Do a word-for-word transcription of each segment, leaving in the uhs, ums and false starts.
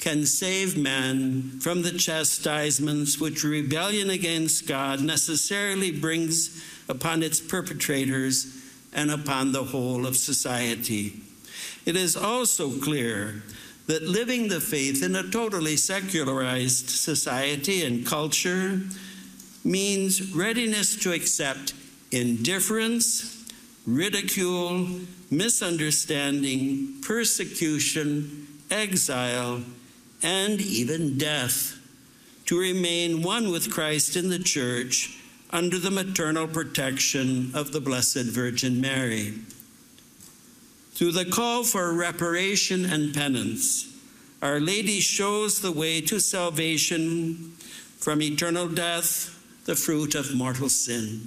can save man from the chastisements which rebellion against God necessarily brings upon its perpetrators and upon the whole of society. It is also clear that living the faith in a totally secularized society and culture means readiness to accept indifference, ridicule, misunderstanding, persecution, exile, and even death, to remain one with Christ in the church under the maternal protection of the Blessed Virgin Mary. Through the call for reparation and penance, Our Lady shows the way to salvation from eternal death, the fruit of mortal sin.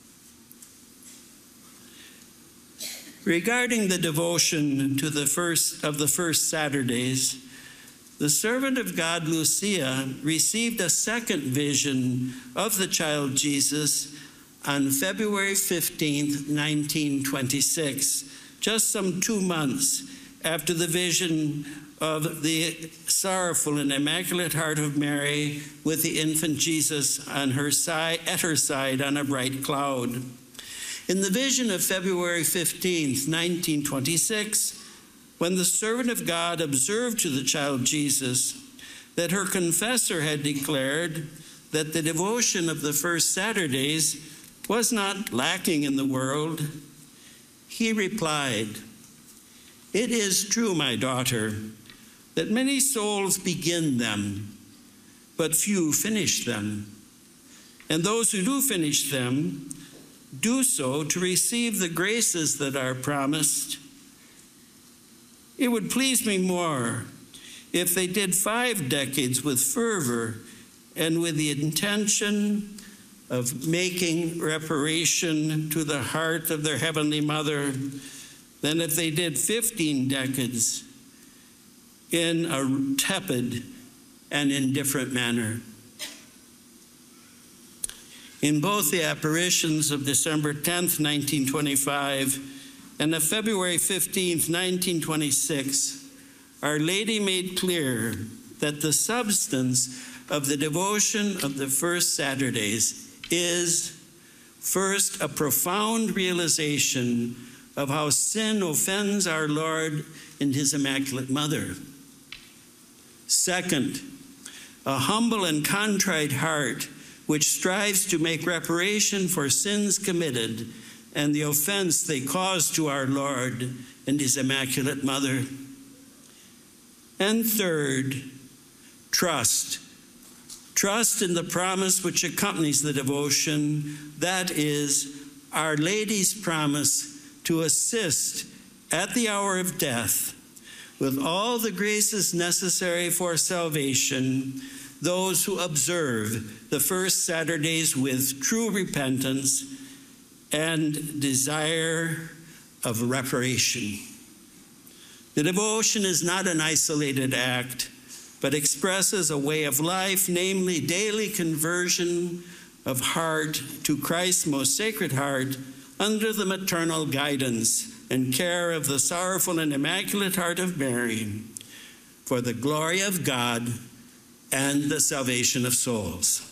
Regarding the devotion to the first of the first Saturdays, the servant of God, Lucia, received a second vision of the child Jesus on February fifteenth, nineteen twenty-six, just some two months after the vision of the sorrowful and immaculate heart of Mary with the infant Jesus on her side, at her side on a bright cloud. In the vision of February fifteenth, nineteen twenty-six, when the servant of God observed to the child Jesus that her confessor had declared that the devotion of the first Saturdays was not lacking in the world, he replied, "It is true, my daughter, that many souls begin them, but few finish them. And those who do finish them do so to receive the graces that are promised. It would please me more if they did five decades with fervor and with the intention of making reparation to the heart of their Heavenly Mother than if they did fifteen decades in a tepid and indifferent manner." In both the apparitions of December tenth, nineteen twenty-five, and of February fifteenth, nineteen twenty-six, Our Lady made clear that the substance of the devotion of the first Saturdays is, first, a profound realization of how sin offends our Lord and His Immaculate Mother. Second, a humble and contrite heart which strives to make reparation for sins committed and the offense they caused to our Lord and His Immaculate Mother. And third, trust. Trust in the promise which accompanies the devotion, that is, Our Lady's promise to assist at the hour of death with all the graces necessary for salvation those who observe the first Saturdays with true repentance and desire of reparation. The devotion is not an isolated act, but expresses a way of life, namely daily conversion of heart to Christ's most sacred heart under the maternal guidance and care of the sorrowful and immaculate heart of Mary, for the glory of God and the salvation of souls.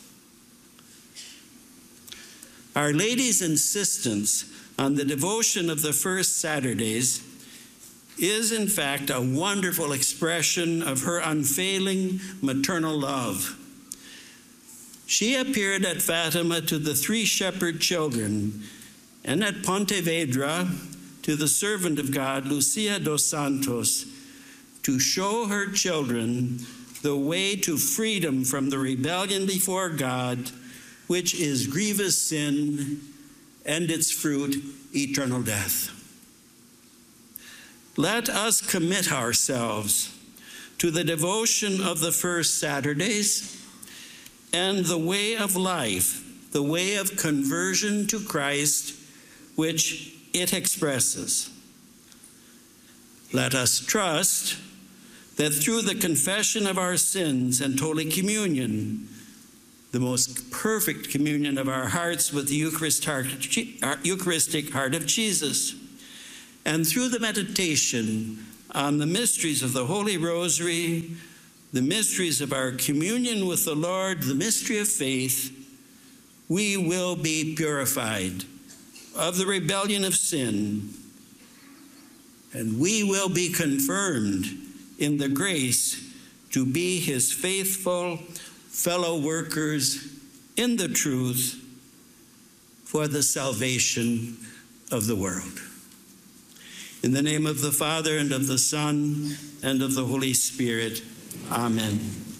Our Lady's insistence on the devotion of the first Saturdays is, in fact, a wonderful expression of her unfailing maternal love. She appeared at Fatima to the three shepherd children, and at Pontevedra to the servant of God, Lucia dos Santos, to show her children the way to freedom from the rebellion before God, which is grievous sin and its fruit, eternal death. Let us commit ourselves to the devotion of the first Saturdays and the way of life, the way of conversion to Christ, which it expresses. Let us trust that through the confession of our sins and Holy Communion, the most perfect communion of our hearts with the Eucharistic heart of Jesus, and through the meditation on the mysteries of the Holy Rosary, the mysteries of our communion with the Lord, the mystery of faith, we will be purified of the rebellion of sin, and we will be confirmed in the grace to be his faithful fellow workers in the truth for the salvation of the world. In the name of the Father, and of the Son, and of the Holy Spirit, amen.